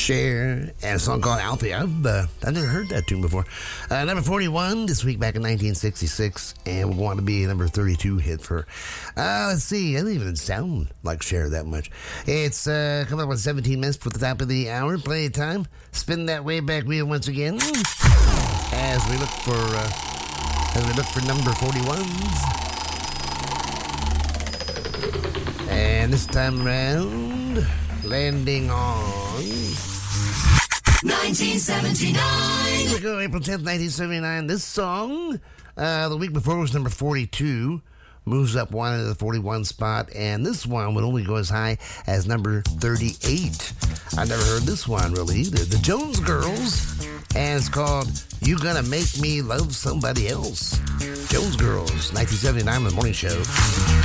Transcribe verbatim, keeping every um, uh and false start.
Cher, and a song called Alfie. I've, uh, I've never heard that tune before. Uh, number forty-one this week back in nineteen sixty-six, and will go on to be a number thirty-two hit for her. Uh, let's see, it doesn't even sound like Cher that much. It's uh, coming up with seventeen minutes for the top of the hour. Plenty of time. Spin that way back wheel once again as we look for uh, as we look for number forty-ones. And this time around, landing on nineteen seventy-nine. Here we go, April tenth, nineteen seventy-nine. This song, uh, the week before was number forty-two, moves up one into the forty-one spot, and this one would only go as high as number thirty-eight. I never heard this one really either. The Jones Girls, and it's called You Gonna Make Me Love Somebody Else. Jones Girls, nineteen seventy-nine, The Morning Show.